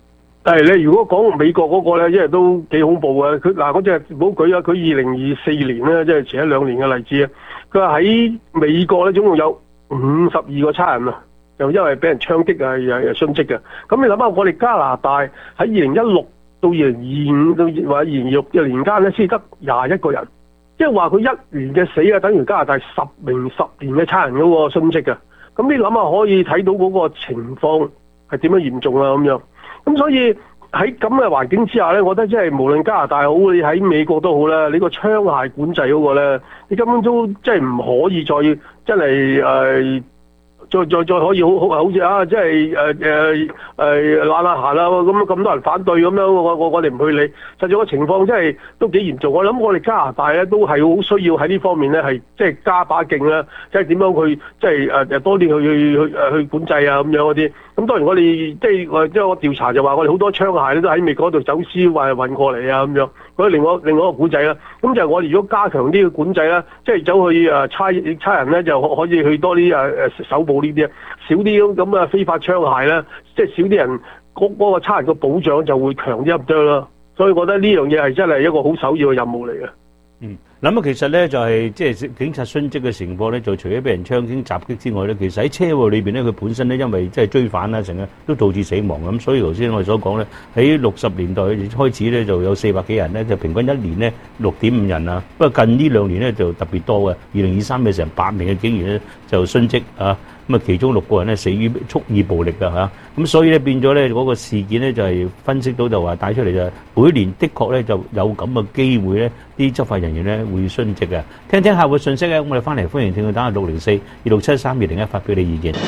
係咧，如果講美國嗰個咧，因為都幾恐怖嘅。佢嗱嗰隻唔好舉啊，佢二零二四年咧，即係前一兩年嘅例子啊。佢話喺美國咧，總共有五十二個差人啊，就因為俾人槍擊啊，又又殉職嘅。咁你諗下，我哋加拿大喺二零一六到二零二五到或者二零二六嘅年間咧，先得廿一個人，即係話佢一年嘅死啊，等於加拿大十名十年嘅差人嗰個殉職嘅。咁你諗下，可以睇到嗰個情況係點樣嚴重啊咁樣。咁所以喺咁嘅環境之下咧，我覺得即係無論加拿大好，你喺美國都好啦，你個槍械管制嗰個咧，你根本都即係唔可以再真係誒。呃再再再可以好好好似啊，即係誒誒誒懶下閒啦，咁咁多人反對咁樣，我我我哋唔去理。實際個情況真係都幾嚴重。我諗我哋加拿大咧都係好需要喺呢方面咧係即係加把勁啦，即係點樣去即係誒誒多啲去去去誒去管制啊咁樣嗰啲。咁當然我哋即係我即係我調查就話我哋好多槍械咧都喺美國度走私或係運過嚟啊咁樣。嗰另外另外一個管制啦，咁就係我哋如果加強啲嘅管制啦，即係走去誒差差人咧就可以去多啲誒誒搜捕呢啲啊，少啲咁嘅非法槍械咧，即係少啲人嗰嗰個差人嘅保障就會強啲咁多啦。所以我覺得呢樣嘢係真係一個好首要嘅任務嚟嘅。 嗯，咁啊，其實咧就係即係警察殉職嘅情況咧，就除咗俾人槍擊襲擊之外咧，其實喺車禍裏邊咧，佢本身咧因為即係追反啦，成日都導致死亡咁。所以頭先我哋所講咧，喺六十年代開始咧就有四百幾人咧，就平均一年咧六點五人啊。不過近呢兩年咧就特別多嘅，二零二三嘅成八名嘅警員咧就殉職啊。咁啊，其中六個人咧死於蓄意暴力㗎嚇，咁所以咧變咗咧嗰個事件咧就係分析到就話帶出嚟就係每年的確咧就有咁嘅機會咧，啲執法人員咧會殉職嘅。聽聽客戶信息咧，我哋翻嚟歡迎聽眾打下六零四二六七三二零一發表你意見。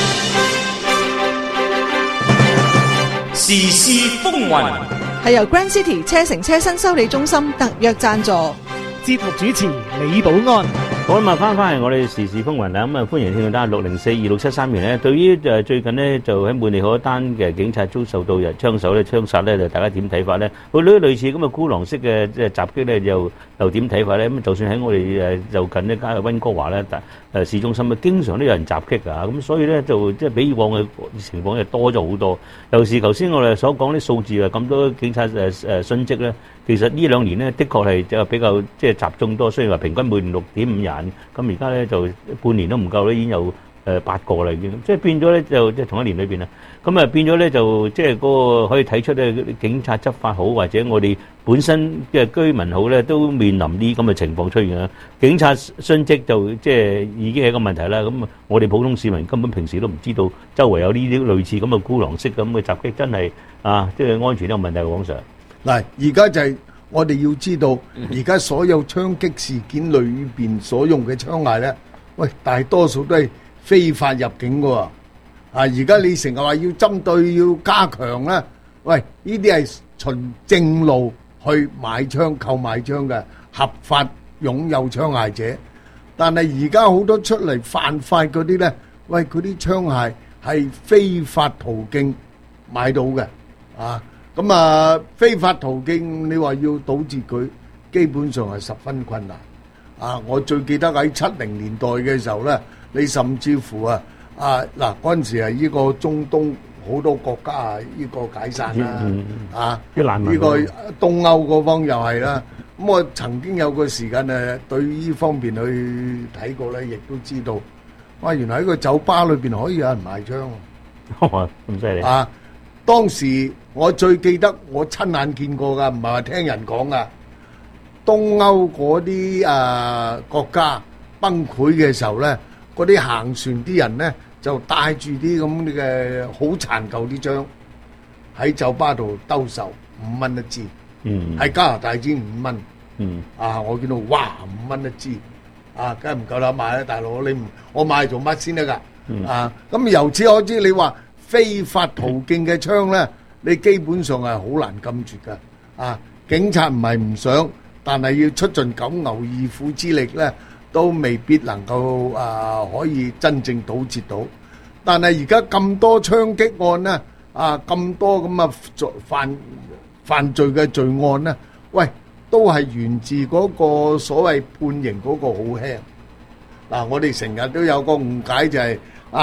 時事風雲係由 Grand City 車城車身修理中心特約贊助， 節目主持李寶安。 好咁啊，翻返嚟我哋時事風雲啦，咁啊歡迎聽眾打六零四二六七三元咧。對於誒最近呢，就喺滿地可一單嘅警察遭受到人槍手咧槍殺咧，就大家點睇法咧？佢類類似咁嘅孤狼式嘅即係襲擊咧，又又點睇法咧？咁就算喺我哋誒就近呢間溫哥華咧，誒市中心啊，經常都有人襲擊㗎，咁所以咧就即係比以往嘅情況就多咗好多。尤其是頭先我哋所講啲數字啊，咁多警察誒誒殉職咧，其實呢兩年咧，的確係就比較即係集中多。雖然話平均每年六點五人，咁而家咧就半年都唔夠咧，已經有誒八個啦，已經即係變咗咧，就即係同一年裏邊啊，咁啊變咗咧就即係嗰個可以睇出咧，警察執法好或者我哋本身嘅居民好咧，都面臨啲咁嘅情況出現啊。警察殉職就即係已經係一個問題啦。咁我哋普通市民根本平時都唔知道周圍有呢啲類似咁嘅孤狼式咁嘅襲擊，真係啊，即係安全都有問題。黃 Sir， 嗱，而家就係我哋要知道，而家所有槍擊事件裏邊所用嘅槍械咧，喂，大多數都係非法入境嘅喎。啊，而家你成日話要針對要加強咧，喂，呢啲係循正路去買槍、購買槍嘅合法擁有槍械者，但係而家好多出嚟犯法嗰啲咧，喂，嗰啲槍械係非法途徑買到嘅，啊，咁啊非法途徑你話要堵截佢，基本上係十分困難。啊，我最記得喺七零年代嘅時候咧，你甚至乎啊啊嗱嗰陣時係呢個中東好多國家啊，呢個解散啦，啊呢個東歐嗰方又係啦。咁我曾經有個時間誒對呢方面去睇過咧，亦都知道，哇！原來喺個酒吧裏邊可以有人賣槍喎， 咁犀利啊！當時我最記得我親眼見過㗎，唔係話聽人講㗎。東歐嗰啲誒國家崩潰嘅時候咧，嗰啲行船啲人咧就帶住啲咁嘅好殘舊啲槍喺酒吧度兜售，五蚊一支。嗯，喺加拿大支五蚊。嗯，啊，我見到哇，五蚊一支，啊，梗係唔夠膽買啦，大佬，你唔我買做乜先得㗎？嗯、啊，咁由此可知，你話非法途徑嘅槍咧，你基本上係好難禁絕㗎。啊，警察唔係唔想。但係要出盡九牛二虎之力咧，都未必能夠啊可以真正堵截到。但係而家咁多槍擊案咧，啊咁多咁啊犯犯罪嘅罪案咧，喂，都係源自嗰個所謂判刑嗰個好輕。嗱，我哋成日都有個誤解就係啊，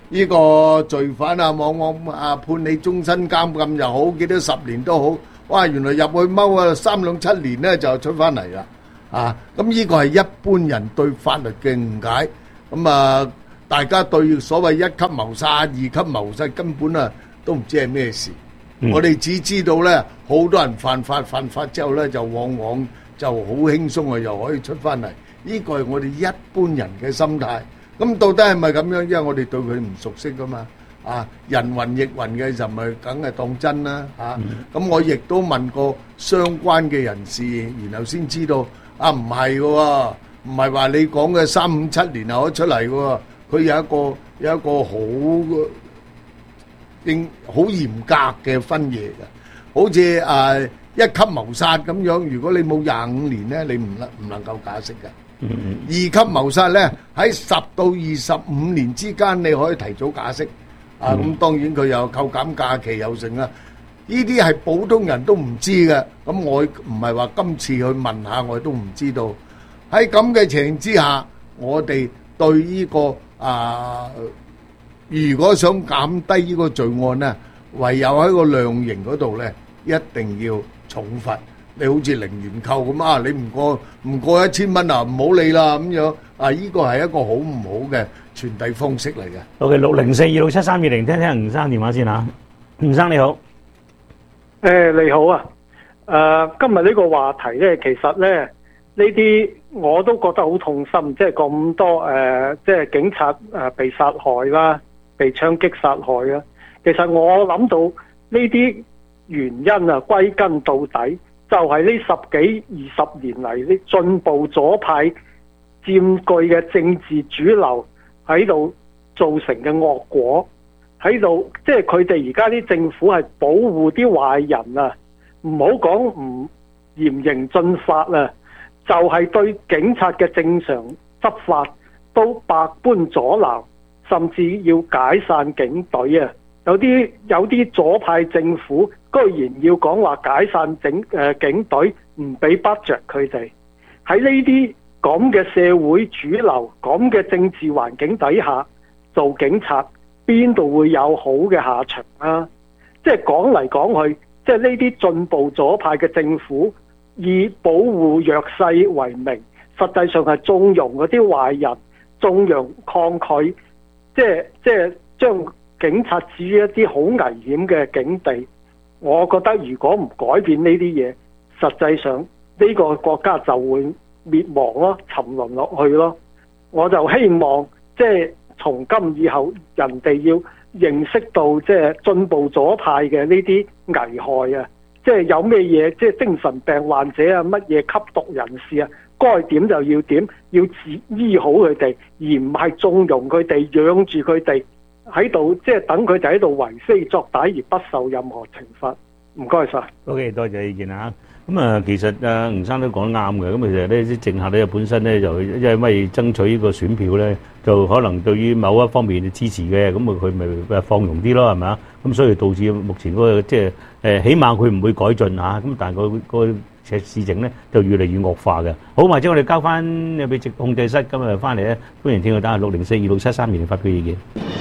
呢個罪犯啊，往往啊判你終身監禁又好，幾多十年都好，哇！原來入去踎啊三兩七年咧就出翻嚟啦，啊！咁呢個係一般人對法律嘅誤解，咁啊，大家對所謂一級謀殺、二級謀殺根本啊都唔知係咩事。嗯、我哋只知道咧，好多人犯法，犯法之後咧就往往就好輕鬆啊，又可以出翻嚟。呢個係我哋一般人嘅心態。咁到底係咪咁樣？因為我哋對佢唔熟悉噶嘛，啊人云亦云嘅就咪梗係當真啦，嚇、啊。咁、嗯、我亦都問過相關嘅人士，然後先知道啊唔係嘅喎，唔係話你講嘅三五七年後可以出嚟嘅喎，佢有一個有一個好應好嚴格嘅分野嘅，好似誒、啊、一級謀殺咁樣，如果你冇廿五年咧，你唔能唔能夠假釋嘅。嗯、二級謀殺咧喺十到二十五年之間，你可以提早假釋。嗯、啊，咁當然佢有扣減假期有剩啦。呢啲係普通人都唔知嘅。咁我唔係話今次去問下，我都唔知道。喺咁嘅情形之下，我哋對呢、這個啊，如果想減低呢個罪案咧，唯有喺個量刑嗰度咧，一定要重罰。你好似零元購咁啊！你唔過唔過一千蚊啊，唔好理啦咁樣啊！呢個係一個好唔好嘅傳遞方式嚟嘅。 OK， 六零四二六七三二零，聽聽吳生電話先嚇。吳生你好， 誒你好啊！誒今日呢個話題咧，其實咧呢啲我都覺得好痛心，即係咁多誒，即係警察誒被殺害啦，被槍擊殺害啦。其實我諗到呢啲原因啊，歸根到底。就係呢十幾二十年嚟，呢進步左派佔據嘅政治主流喺度造成嘅惡果，喺度即係佢哋而家啲政府係保護啲壞人啊，唔好講唔嚴刑峻法啊，就係對警察嘅正常執法都百般阻撓，甚至要解散警隊啊！有啲有啲左派政府居然要講話解散整誒、呃、警隊，唔俾 budget 佢哋。喺呢啲咁嘅社會主流、咁嘅政治環境底下做警察，邊度會有好嘅下場啊？即係講嚟講去，即係呢啲進步左派嘅政府以保護弱勢為名，實際上係縱容嗰啲壞人，縱容抗拒，即係即係將警察置於一啲好危險嘅境地。我覺得如果唔改變呢啲嘢，實際上呢個國家就會滅亡咯，沉淪落去咯。我就希望即係從今以後，人哋要認識到即係進步左派嘅呢啲危害啊！即係有咩嘢，即係精神病患者啊，乜嘢吸毒人士啊，該點就要點，要治醫好佢哋，而唔係縱容佢哋，養住佢哋。喺度即係等佢哋喺度為非作歹而不受任何懲罰。唔該晒。 OK， 多謝意見啊！咁啊，其實啊，吳生都講得啱嘅。咁其實呢啲政客咧本身咧就因為爭取呢個選票咧，就可能對於某一方面嘅支持嘅，咁啊佢咪放容啲咯，係咪啊？咁所以導致目前嗰個即係誒，起碼佢唔會改進嚇。咁但係個個事情咧就越嚟越惡化嘅。好，或者我哋交翻俾直控制室，今日翻嚟咧，歡迎聽佢打六零四二六七三二零發表意見。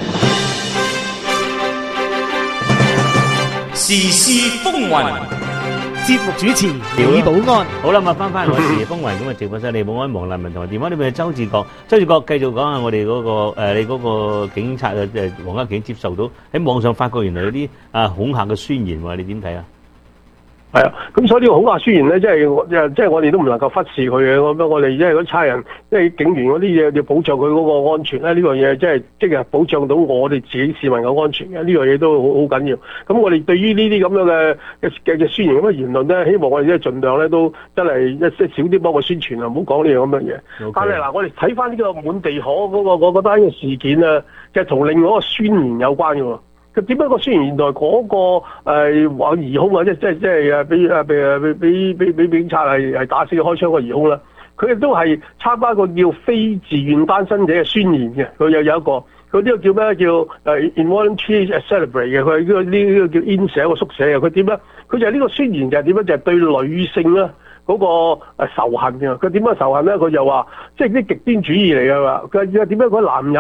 時事風雲， 節目主持李寶安。 好啦，咁啊翻返嚟時事風雲咁啊，直播室李寶安、黃立文同埋電話裏面係周志國。周志國繼續講下我哋嗰、那個誒、呃，你嗰個警察嘅誒黃家競接受到喺網上發覺原來有啲啊恐嚇嘅宣言喎，你點睇啊？ 係啊，咁所以呢個恐嚇宣言咧，即係即係我哋都唔能夠忽視佢嘅。咁樣我哋即係嗰啲差人，即係警員嗰啲嘢要保障佢嗰個安全咧。呢樣嘢即係即係保障到我哋自己市民嘅安全嘅。呢樣嘢都好好緊要。咁我哋對於呢啲咁樣嘅嘅嘅宣言咁嘅言論咧，希望我哋即係盡量咧都真係一即係少啲幫佢宣傳啊，唔好講呢樣咁嘅嘢。Okay. 但係嗱，我哋睇翻呢個滿地可嗰、嗰個嗰個單嘅事件啊，就係同另外一個宣言有關嘅喎。佢點解個宣言原來嗰個誒話疑兇啊，即即即係誒俾誒俾俾俾俾警察係係打死開槍個疑兇啦？佢亦都係參加一個叫非自願單身者嘅宣言嘅，佢又有一個佢呢個叫咩叫誒 involuntary celibate 嘅，佢係呢個呢個叫 in 社個縮寫嘅，佢點咧？佢就係呢個宣言就係點咧？就係、是、對女性啦嗰個誒仇恨嘅。佢點樣仇恨咧？佢就話即係啲極端主義嚟㗎嘛。佢點解嗰個男人佢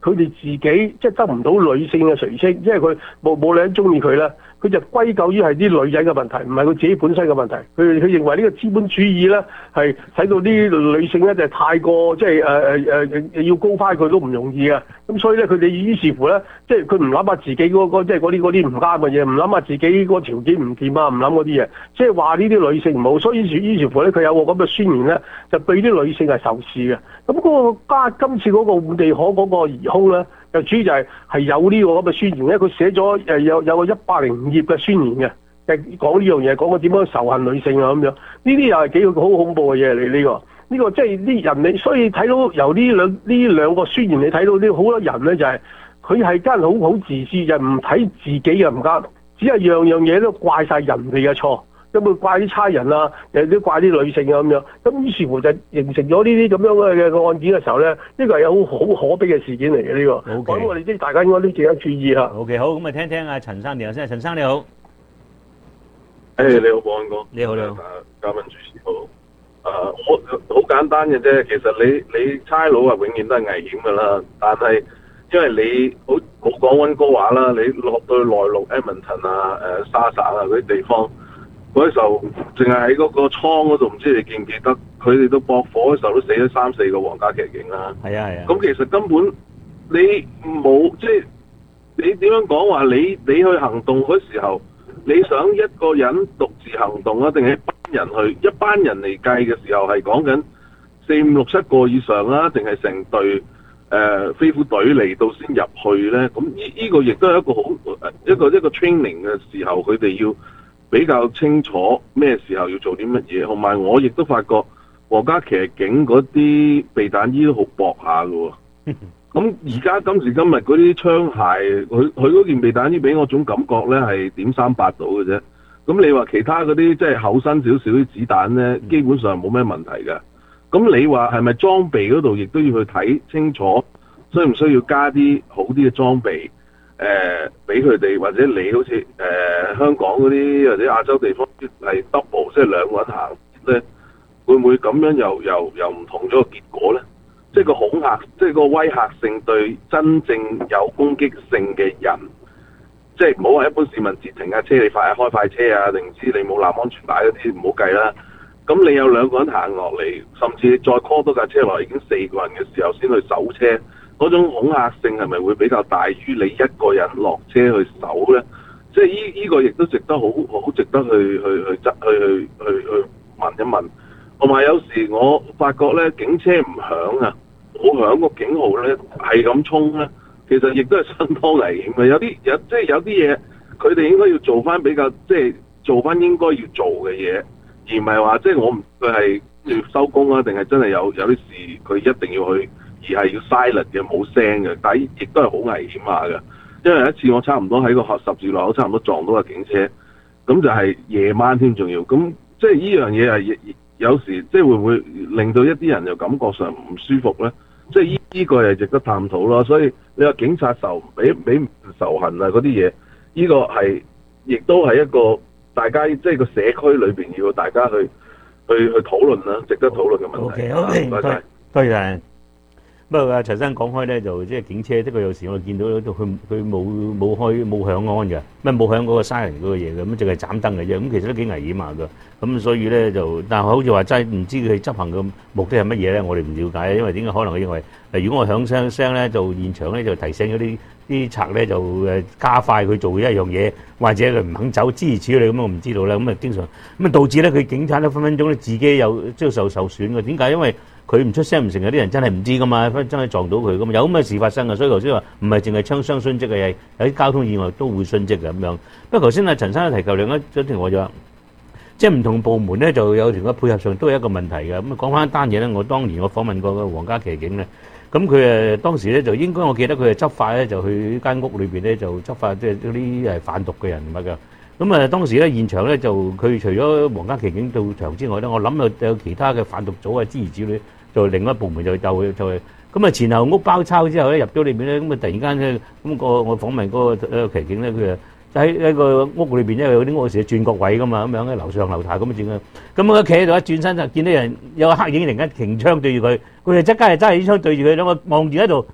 佢哋自己即係得唔到女性嘅垂青，即係佢冇冇女人中意佢咧，佢就歸咎於係啲女人嘅問題，唔係佢自己本身嘅問題。佢佢認為呢個資本主義咧係使到啲女性咧就係太過即係誒誒誒要高翻佢都唔容易嘅。咁所以咧佢哋於是乎咧，即係佢唔諗下自己嗰個即係嗰啲嗰啲唔啱嘅嘢，唔諗下自己個條件唔掂啊，唔諗嗰啲嘢，即係話呢啲女性唔好。所以於是於是乎咧，佢有個咁嘅宣言咧，就對啲女性係仇視嘅。咁嗰個加今次嗰個換地可嗰個疑兇咧，就主要就係係有呢個咁嘅宣言咧，佢寫咗誒有有個一百零五頁嘅宣言嘅，誒講呢樣嘢，講佢點樣仇恨女性啊咁樣。呢啲又係幾個好恐怖嘅嘢嚟呢個。呢、這個即係啲人你，所以睇到由呢兩呢兩個宣言，你睇到啲好多人咧就係佢係真係好好自私，就唔、是、睇自己嘅唔啱，只係樣樣嘢都怪晒人哋嘅錯，咁會怪啲差人啊，又都怪啲女性啊咁樣。咁於是乎就形成咗呢啲咁樣嘅嘅案件嘅時候咧，呢、這個係有好好可悲嘅事件嚟嘅呢個。咁、okay. 我哋啲大家應該都值得注意嚇。 OK， 好，咁啊聽聽阿陳生電話先。陳生你好。 誒、hey, 你好，保安哥。 你好，你好。 嘉賓主持好。誒、uh, 我好簡單嘅啫，其實你你差佬啊，永遠都係危險噶啦。但係因為你好好講溫哥華啦，你落到內陸 Edmonton 啊、誒沙省啊嗰啲地方，嗰啲時候淨係喺嗰個倉嗰度，唔知你記唔記得，佢哋都駁火嘅時候都死咗三四個皇家騎警啦。 係啊係啊。咁其實根本你冇即係你點樣講話？你你去行動嗰時候，你想一個人獨自行動啊，定係一班人去？一班人嚟計嘅時候係講緊四五六七個以上啦，定係成隊誒飛虎隊嚟到先入去咧？咁呢呢個亦都係一個好一個一個 training 嘅時候，佢哋要比較清楚咩時候要做啲乜嘢。同埋我亦都發覺皇家騎警嗰啲避彈衣都好薄下㗎喎。咁而家今時今日嗰啲槍械，佢佢嗰件避彈衣俾我種感覺咧係點三八到嘅啫。咁你話其他嗰啲即係厚身少少啲子彈咧，基本上冇咩問題嘅。咁你話係咪裝備嗰度亦都要去睇清楚，需唔需要加啲好啲嘅裝備？誒俾佢哋，或者你好似誒、呃、香港嗰啲或者亞洲地方係 double， 即係兩個人行咧，會唔會咁樣又又又唔同咗個結果咧？即係個恐嚇，即係個威嚇性對真正有攻擊性嘅人，即係唔好話一般市民截停架車，你快開快車啊，定唔知你冇攬安全帶嗰啲唔好計啦。咁你有兩個人行落嚟，甚至你再 call 多架車落嚟，已經四個人嘅時候先去搜車，嗰種恐嚇性係咪會比較大於你一個人落車去搜咧？即係依依個亦都值得好好值得去去去執去去去去問一問。同埋有，有時我發覺咧，警車唔響啊，冇響個警號咧，係咁衝咧，其實亦都係相當危險嘅。有啲有即係有啲嘢，佢哋應該要做翻比較，即係做翻應該要做嘅嘢，而唔係話即係我唔佢係要收工啊，定係真係有有啲事佢一定要去，而係要 silent 嘅冇聲嘅，但係亦都係好危險下嘅。因為有一次我差唔多喺個十字路口差唔多撞到個警車，咁就係夜晚添，仲要咁即係呢樣嘢係。有時即係會唔會令到一啲人又感覺上唔舒服咧？即係依依個係值得探討咯。所以你話警察仇俾俾仇恨啊嗰啲嘢，呢個係亦都係一個大家即係個社區裏邊要大家去去去討論啦，值得討論嘅問題。 O K， 多謝，多謝。不過阿陳生講開咧，就即係警車，的確有時我見到佢佢冇冇開冇響安嘅，咩冇響嗰個 siren 嗰個嘢嘅，咁淨係斬燈嘅啫。咁其實都幾危險下㗎。咁所以咧就，但係好似話真係唔知佢執行嘅目的係乜嘢咧，我哋唔了解。因為點解可能佢認為，誒如果我響聲聲咧，就現場咧就提醒嗰啲啲賊咧就誒加快佢做一樣嘢，或者佢唔肯走，諸如此類咁，我唔知道啦。咁啊經常咁啊導致咧佢警察咧分分鐘咧自己又即係受受損嘅。點解？因為佢唔出聲唔成，有啲人真係唔知噶嘛，真係撞到佢噶嘛，有咁嘅事發生啊！所以頭先話唔係淨係槍傷殉職嘅，有啲交通意外都會殉職嘅咁樣。不過頭先阿陳生提及另一一條我就話，即係唔同部門咧就有條嘅配合上都係一個問題嘅。咁啊講翻一單嘢咧，我當年我訪問過個皇家騎警咧，咁佢誒當時咧就應該我記得佢係執法咧就去間屋裏邊咧就執法，即係嗰啲誒販毒嘅人物㗎。咁啊當時咧現場咧就佢除咗皇家騎警到場之外咧，我諗有有其他嘅販毒組啊諸如此類。就另一部門就就就係咁啊前後屋包抄之後咧入咗裏邊咧，咁啊突然間咧咁個我訪問嗰個騎警咧，佢啊喺喺個屋裏邊，因為有啲屋時轉角位噶嘛，咁樣喺樓上樓下咁樣轉啊，咁啊企喺度一轉身就見到人有個黑影突然間擎槍對住佢，佢就即刻係揸起槍對住佢，兩個望住喺度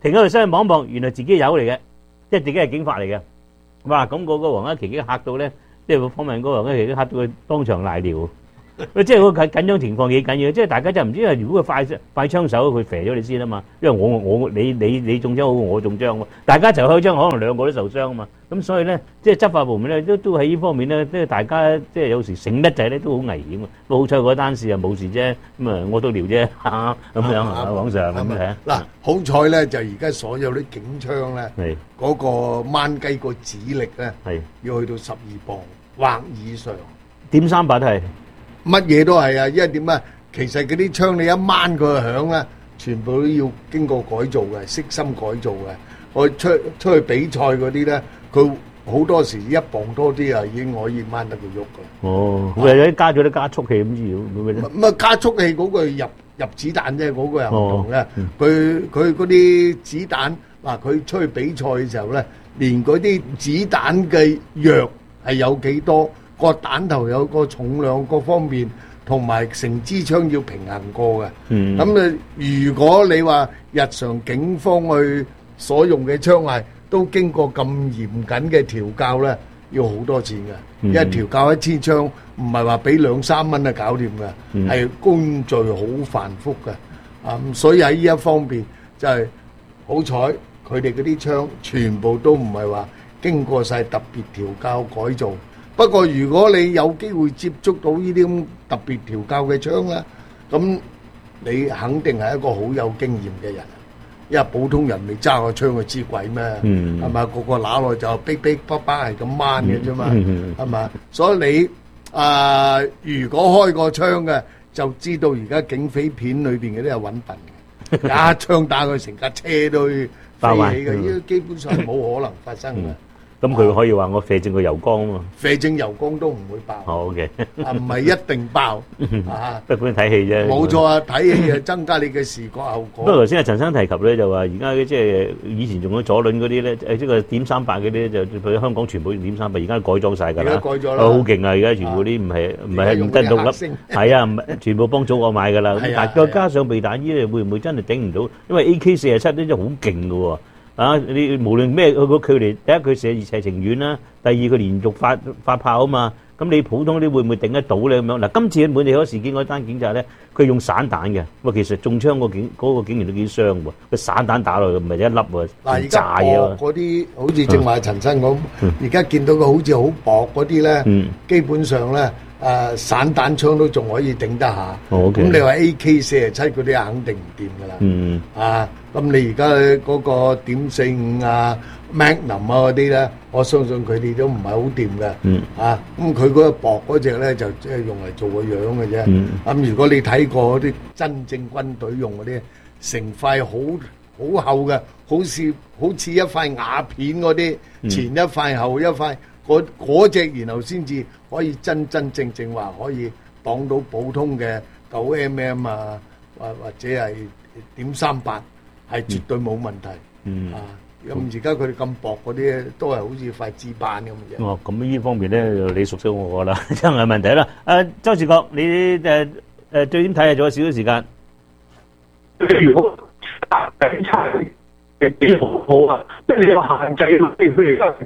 停咗佢身去望一望，原來自己友嚟嘅，即係自己係警察嚟嘅。哇！咁嗰個黃一奇已經嚇到咧，即係訪問嗰個黃一奇已經嚇到佢當場賴尿。即係個緊緊張情況幾緊要，即係大家就唔知係如果佢快快槍手，佢射咗你先啊嘛。因為我我你你你中槍好，我中槍喎，大家就開槍，可能兩個都受傷啊嘛。咁所以咧，即係執法部門咧都都喺呢方面咧，即係大家即係有時醒得滯咧都好危險啊。好彩嗰單事啊冇事啫，咁啊我都撩啫嚇咁樣係嘛，網上咁睇。 嗱，好彩咧就而家所有啲警槍咧，嗰個掹雞個指力咧，要去到十二磅或以上。 點三八都係。 乜嘢都係啊，因為點啊？其實嗰啲槍你一掹佢響咧，全部都要經過改造嘅，悉心改造嘅。我出出去比賽嗰啲咧，佢好多時一磅多啲啊，已經可以掹得佢喐噶。 哦，會有啲加咗啲加速器咁之類，會唔會咧？ 咁啊，加速器嗰個入入子彈啫，嗰個又唔同嘅。佢佢嗰啲子彈嗱，佢出去比賽嘅時候咧，連嗰啲子彈嘅藥係有幾多？個彈頭有個重量各方面，同埋成支槍要平衡過嘅。咁啊、嗯，如果你話日常警方去所用嘅槍械都經過咁嚴謹嘅調教咧，要好多錢嘅。嗯、因為調教一支槍唔係話俾兩三蚊就搞掂嘅，係、嗯、工序好繁複嘅。啊、嗯，所以喺呢一方面就係、是、好彩，佢哋嗰啲槍全部都唔係話經過晒特別調教改造。不過如果你有機會接觸到呢啲咁特別調教嘅槍咧，咁你肯定係一個好有經驗嘅人，因為普通人未揸過槍佢知鬼咩？係咪、嗯？個個揦落就逼逼巴巴係咁掹嘅啫嘛，係咪、嗯？所以你啊、呃，如果開過槍嘅，就知道而家警匪片裏邊嗰啲係穩笨嘅，一槍打佢成架車都飛起嘅，呢基本上冇可能發生嘅。嗯咁佢可以話我射正個油缸啊嘛， 射正油缸都唔會爆。 好嘅， 啊唔係一定爆啊， 不過睇戲啫。 冇錯啊，睇戲啊增加你嘅視覺效果。 不過頭先阿陳生提及咧，就話而家即係以前用咗左輪嗰啲咧，誒即係點三八嗰啲就喺香港全部用點三八，而家改裝曬㗎啦。 而家改咗啦， 好勁啊！而家全部啲唔係唔係唔得獨立，係啊，唔係全部幫祖國買㗎啦。但再加上避彈衣咧，會唔會真係頂唔到？因為 A K 四十七咧真係好勁㗎喎。啊！你無論咩佢個距離，第一佢射射程遠啦，第二佢連續發發炮啊嘛。咁你普通啲會唔會頂得到咧？咁樣嗱，今次喺滿地可事件嗰單警察咧，佢用散彈嘅。喂，其實中槍個警嗰個警員都幾傷喎。佢散彈打落去唔係一粒喎， 嗱，炸嘢喎。嗰啲好似正話陳生講，而家見到佢好似好薄嗰啲咧，基本上咧誒散彈槍都仲可以頂得下。咁你話 A K 四十七嗰啲肯定唔掂㗎啦。嗯啊。咁你而家嗰個點四五啊、Magnum 啊嗰啲咧，我相信佢哋都唔係好掂嘅。嗯。啊，咁佢嗰個薄嗰隻咧，就即係用嚟做個樣嘅啫。嗯。咁如果你睇過嗰啲真正軍隊用嗰啲，成塊好好厚嘅，好似好似一塊瓦片嗰啲，前一塊後一塊，嗰嗰隻然後先至可以真真正正話可以擋到普通嘅九 M M 啊，或或者係點三八。係絕對冇問題，嗯啊，咁而家佢哋咁薄嗰啲都係好似塊紙板咁嘅啫。 哦，咁呢方面咧，你熟悉我啦，真係問題啦。誒，周志國，你誒誒最點睇啊？仲有少少時間。 如果誒差嘅幾好好啊，即係你有限制，譬如佢而家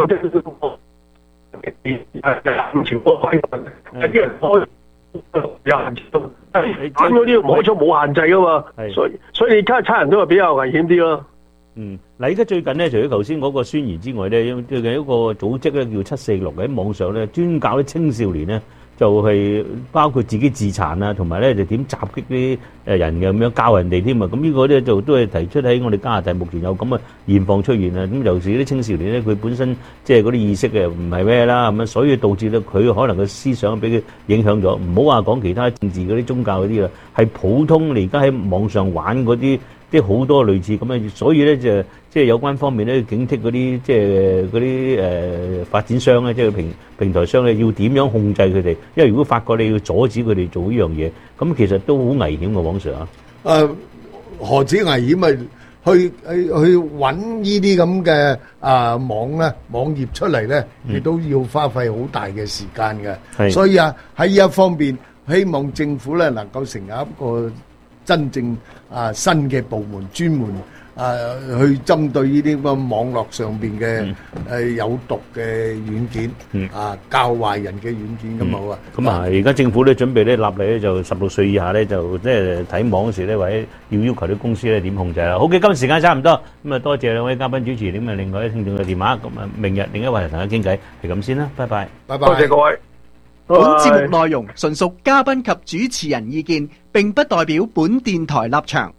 誒全部開，有啲人開。有限制，咁嗰啲摸咗冇限制噶嘛，所以所以你差差人都係比較危險啲咯。 嗯，嗱，而家最近咧，除咗頭先嗰個宣言之外咧，最近一個組織咧叫七四六喺網上咧，專教啲青少年咧，就係包括自己自殘啊，同埋咧就點襲擊啲誒人嘅咁樣教人哋添啊。咁呢個咧就都係提出喺我哋加拿大目前有咁嘅現況出現啊。咁尤其是啲青少年咧，佢本身即係嗰啲意識嘅唔係咩啦咁樣，所以導致到佢可能個思想俾佢影響咗。唔好話講其他政治嗰啲宗教嗰啲啦，係普通你而家喺網上玩嗰啲。即係好多類似咁樣，所以咧就即係有關方面咧警惕嗰啲即係嗰啲誒發展商咧，即係平平台商咧，要點樣控制佢哋？因為如果發覺你要阻止佢哋做呢樣嘢，咁其實都好危險嘅，黃 Sir 啊！ 誒，何止危險啊？去去去揾呢啲咁嘅啊網咧網頁出嚟咧，亦都要花費好大嘅時間嘅。所以啊，喺呢一方面，希望政府咧能夠成立一個真正啊新嘅部門專門啊去針對呢啲咁嘅網絡上邊嘅誒有毒嘅軟件， 嗯啊教壞人嘅軟件咁好啊。 咁啊，而家政府咧準備咧立例咧，就十六歲以下咧就即係睇網時咧，或者要要求啲公司咧點控制啦。好嘅，今日時間差唔多，咁啊多謝兩位嘉賓主持，咁啊另外啲聽眾嘅電話，咁啊明日另一位嚟同大家傾偈，係咁先啦，拜拜， 拜拜， 多謝各位。 本節目內容純屬嘉賓及主持人意見，並不代表本電台立場。